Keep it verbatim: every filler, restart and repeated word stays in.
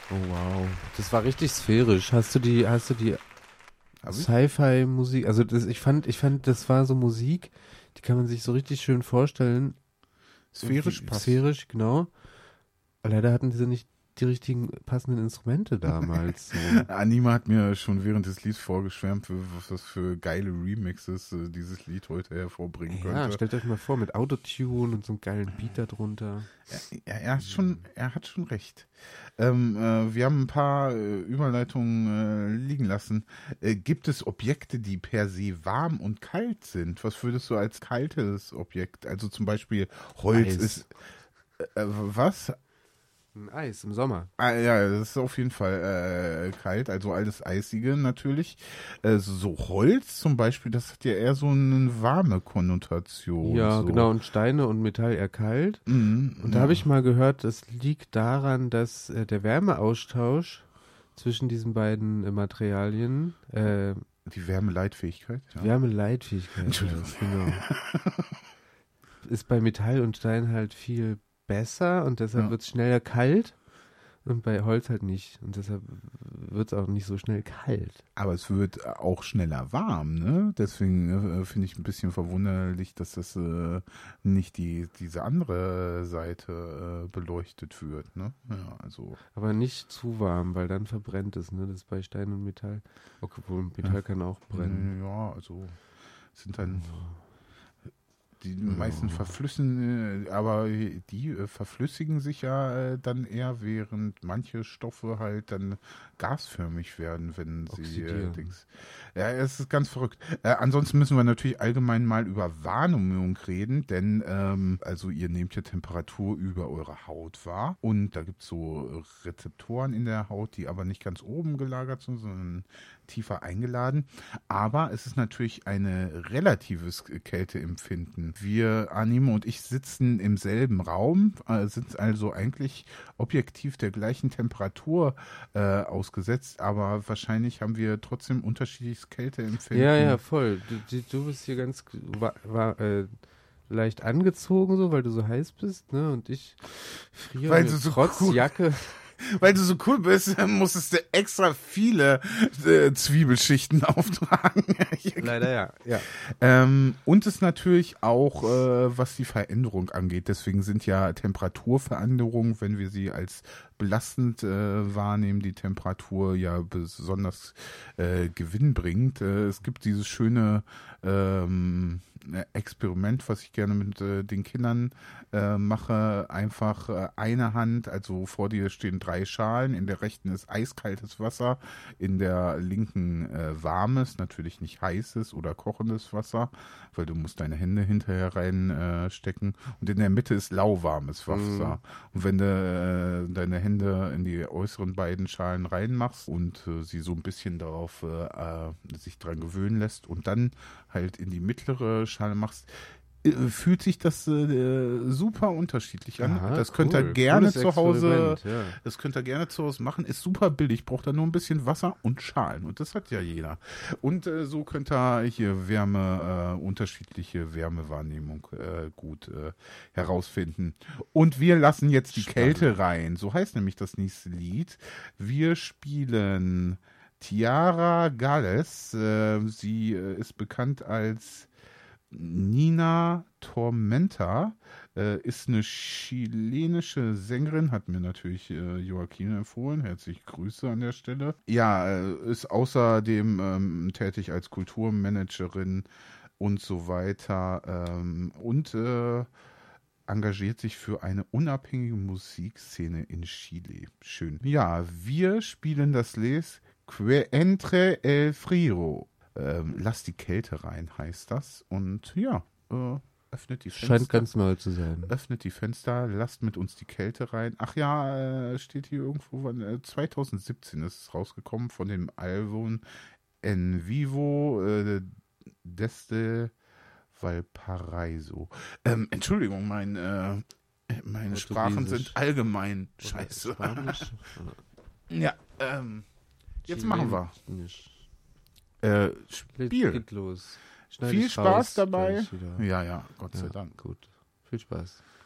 Oh wow, das war richtig sphärisch. Hast du die, hast du die Sci-Fi-Musik, also das, ich fand, ich fand, das war so Musik, die kann man sich so richtig schön vorstellen. Sphärisch Wie- passt. Sphärisch, genau. Aber leider hatten sie nicht die richtigen passenden Instrumente damals. So. Anima hat mir schon während des Lieds vorgeschwärmt, für, was für geile Remixes äh, dieses Lied heute hervorbringen Ja, könnte. stellt euch mal vor, mit Autotune und so einem geilen Beat da drunter. Ja, er, hat schon, er hat schon recht. Ähm, äh, wir haben ein paar äh, Überleitungen äh, liegen lassen. Äh, gibt es Objekte, die per se warm und kalt sind? Was würdest du als kaltes Objekt? Also zum Beispiel Holz Eis. ist. Äh, was? Ein Eis im Sommer. Ah, ja, das ist auf jeden Fall äh, kalt, also alles Eisige natürlich. Äh, so Holz zum Beispiel, das hat ja eher so eine warme Konnotation. Ja, so. genau, und Steine und Metall eher kalt. Mhm, Und da ja. habe ich mal gehört, das liegt daran, dass äh, der Wärmeaustausch zwischen diesen beiden äh, Materialien, äh, Die Wärmeleitfähigkeit. Ja. Wärmeleitfähigkeit, Entschuldigung. heißt, genau, ist bei Metall und Stein halt viel besser und deshalb Ja. wird es schneller kalt und bei Holz halt nicht. Und deshalb wird es auch nicht so schnell kalt. Aber es wird auch schneller warm, ne? Deswegen äh, finde ich ein bisschen verwunderlich, dass das äh, nicht die diese andere Seite äh, beleuchtet wird, ne? Ja, also. Aber nicht zu warm, weil dann verbrennt es, ne? Das ist bei Stein und Metall. Obwohl Metall Ja. kann auch brennen. Ja, also sind dann die meisten verflüssen, äh, aber die äh, verflüssigen sich ja äh, dann eher, während manche Stoffe halt dann gasförmig werden, wenn sie äh, Oxidieren. Dings. Ja, es ist ganz verrückt. Äh, ansonsten müssen wir natürlich allgemein mal über Wahrnehmung reden, denn ähm, also ihr nehmt ja Temperatur über eure Haut wahr und da gibt es so Rezeptoren in der Haut, die aber nicht ganz oben gelagert sind, sondern tiefer eingeladen. Aber es ist natürlich ein relatives Kälteempfinden. Wir, Anime und ich, sitzen im selben Raum, äh, sind also eigentlich objektiv der gleichen Temperatur äh, ausgesetzt, aber wahrscheinlich haben wir trotzdem unterschiedliches Kälteempfinden. Ja, ja, voll. Du, du, du bist hier ganz war, war, äh, leicht angezogen, so, weil du so heiß bist, ne? Und ich friere Weil mir du so trotz cool- Jacke. Weil du so cool bist, musstest du extra viele äh, Zwiebelschichten auftragen. Leider ja. ja. Ähm, und es natürlich auch, äh, was die Veränderung angeht. Deswegen sind ja Temperaturveränderungen, wenn wir sie als belastend äh, wahrnehmen, die Temperatur ja besonders äh, gewinnbringend. Äh, es gibt dieses schöne ähm, Experiment, was ich gerne mit äh, den Kindern äh, mache. Einfach äh, eine Hand, also vor dir stehen drei Schalen, in der rechten ist eiskaltes Wasser, in der linken äh, warmes, natürlich nicht heißes oder kochendes Wasser, weil du musst deine Hände hinterher reinstecken äh, und in der Mitte ist lauwarmes Wasser. Mm. Und wenn du äh, deine Hände in die äußeren beiden Schalen reinmachst und äh, sie so ein bisschen darauf äh, sich dran gewöhnen lässt und dann halt in die mittlere Schale machst, äh, fühlt sich das äh, super unterschiedlich an. Aha, das könnt ihr cool. gerne Cooles zu Hause, Experiment, ja. das könnt ihr gerne zu Hause machen. Ist super billig, braucht da nur ein bisschen Wasser und Schalen und das hat ja jeder. Und äh, so könnt ihr hier Wärme, äh, unterschiedliche Wärmewahrnehmung äh, gut äh, herausfinden. Und wir lassen jetzt die Spannend. Kälte rein. So heißt nämlich das nächste Lied. Wir spielen Tiara Gales. Äh, sie äh, ist bekannt als Nina Tormenta, äh, ist eine chilenische Sängerin, hat mir natürlich äh, Joaquin empfohlen. Herzliche Grüße an der Stelle. Ja, äh, ist außerdem ähm, tätig als Kulturmanagerin und so weiter ähm, und äh, engagiert sich für eine unabhängige Musikszene in Chile. Schön. Ja, wir spielen das Lied Que entre el frío. Ähm, lass die Kälte rein, heißt das. Und ja, äh, öffnet die Fenster. Scheint ganz neu zu sein. Öffnet die Fenster, lasst mit uns die Kälte rein. Ach ja, äh, steht hier irgendwo, wann, äh, zwanzig siebzehn ist es rausgekommen von dem Album En Vivo äh, desde Valparaiso. Ähm, Entschuldigung, mein, äh, meine Sprachen sind allgemein scheiße. Spanisch? Ja, ähm, jetzt machen wir. Chilenisch. Äh, Spiel. Spiel. Geht los. Schneid Viel ich Spaß raus, dabei. gleich wieder. Ja, ja, Gott sei Ja, Dank. gut. Viel Spaß.